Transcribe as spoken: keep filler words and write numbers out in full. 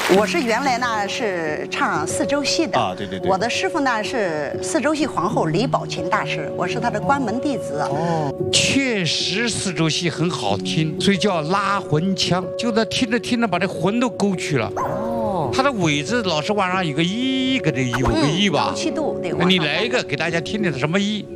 我是原来呢是唱四周戏的啊，对对对。 我的师傅呢是四周戏皇后李宝琴大师，我是他的关门弟子。哦， 确实四周戏很好听，所以叫拉魂腔，就那听着听着把这魂都勾去了。哦，它的尾字老是往上有个一，搁这有个一吧？ 七度对。 你来一个给大家听听什么一？